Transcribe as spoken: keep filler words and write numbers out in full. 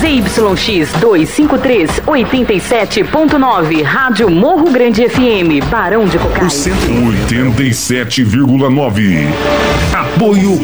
Z Y X duzentos e cinquenta e três, oitenta e sete ponto nove, Rádio Morro Grande F M, Barão de Cocais. oitenta e sete vírgula nove. Apoio